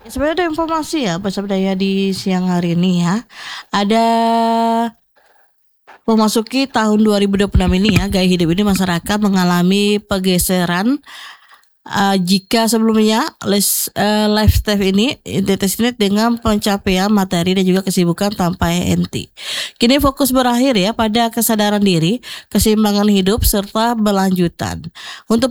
Sebenarnya ada informasi ya sebenarnya di siang hari ini ya. Ada memasuki tahun 2026 ini ya, gaya hidup ini masyarakat mengalami pergeseran. Jika sebelumnya lifestyle ini identitas ini dengan pencapaian materi dan juga kesibukan tanpa henti. Kini fokus berakhir ya pada kesadaran diri, keseimbangan hidup serta berlanjutan. Untuk